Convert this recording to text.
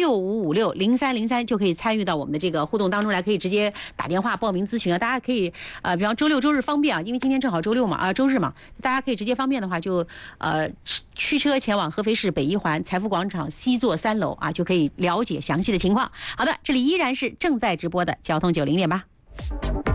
65560303就可以参与到我们的这个互动当中来，可以直接打电话报名咨询啊。大家可以比方周六周日方便啊，因为今天正好周六嘛周日嘛，大家可以直接方便的话就驱车前往合肥市北一环财富广场西座3楼啊，就可以了解详细的情况。好的，这里依然是正在直播的交通90.8。